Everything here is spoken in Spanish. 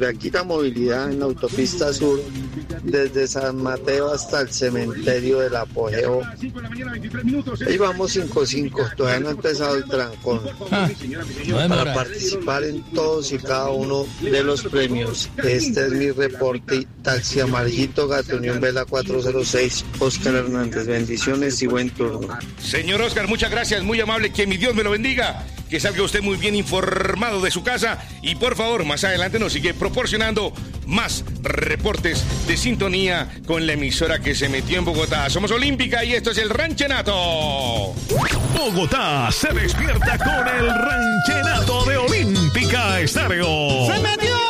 sirve. Aquí la movilidad en la autopista sur, desde San Mateo hasta el cementerio del Apogeo. Ahí vamos 5-5, todavía no ha empezado el trancón. Para participar en todos y cada uno de los premios. Este es mi reporte. Taxi Amarillito, Gato Unión Vela 406, Oscar Hernández. Bendiciones y buen turno. Señor Oscar, muchas gracias, muy amable, que mi Dios me lo bendiga, que salga usted muy bien informado de su casa y por favor, más adelante nos sigue proporcionando más reportes de sintonía con la emisora que se metió en Bogotá. Somos Olímpica y esto es el Ranchenato. Bogotá se despierta con el Ranchenato de Olímpica Estéreo. ¡Se metió!